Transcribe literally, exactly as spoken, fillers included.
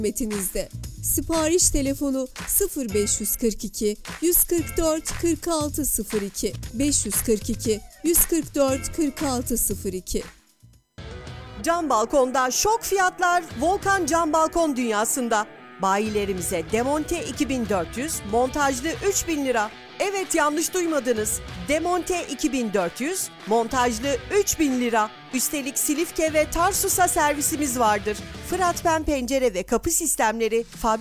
hizmetinizde. Sipariş telefonu sıfır beş yüz kırk iki yüz kırk dört kırk altı sıfır iki beş yüz kırk iki yüz kırk dört kırk altı sıfır iki. Cam balkonda şok fiyatlar Volkan Cam Balkon dünyasında. Bayilerimize demonte iki bin dört yüz, montajlı üç bin lira. Evet, yanlış duymadınız. Demonte iki bin dört yüz, montajlı üç bin lira. Üstelik Silifke ve Tarsus'a servisimiz vardır. Fırat Pen pencere ve kapı sistemleri